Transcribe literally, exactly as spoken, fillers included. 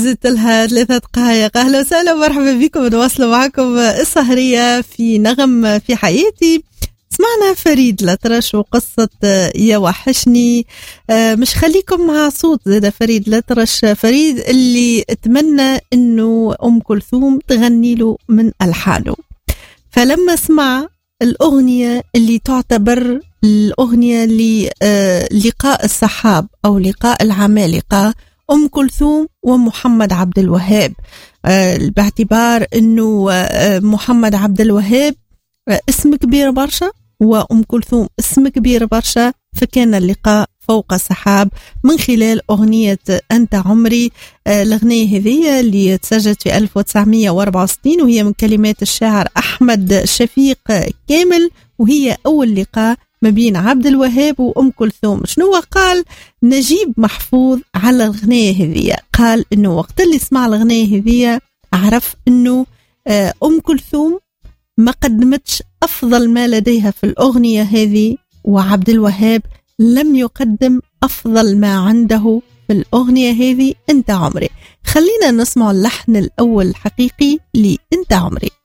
زدت لها ثلاثة دقائق. أهلا وسهلا ومرحبا بكم، نواصل معكم السهرية في نغم في حياتي. سمعنا فريد الأطرش وقصة يا وحشني. مش خليكم مع صوت زاد فريد الأطرش، فريد اللي اتمنى انه ام كلثوم تغني له من ألحانه، فلما سمع الأغنية اللي تعتبر الأغنية للقاء السحاب أو لقاء العمالقة، أم كلثوم ومحمد عبد الوهاب، باعتبار أنه محمد عبد الوهاب اسم كبير برشا وأم كلثوم اسم كبير برشا، فكان اللقاء فوق السحاب من خلال أغنية أنت عمري. الأغنية هذه اللي تسجلت في ألف وتسعمية وأربعة وستين وهي من كلمات الشاعر أحمد شفيق كامل، وهي أول لقاء ما بين عبد الوهاب وأم كلثوم. شنو قال نجيب محفوظ على الأغنية هذه؟ قال إنه وقت اللي سمع الأغنية هذه عرف إنه أم كلثوم ما قدمتش أفضل ما لديها في الأغنية هذه، وعبد الوهاب لم يقدم أفضل ما عنده في الأغنية هذه أنت عمري. خلينا نسمع اللحن الأول الحقيقي لأنت عمري.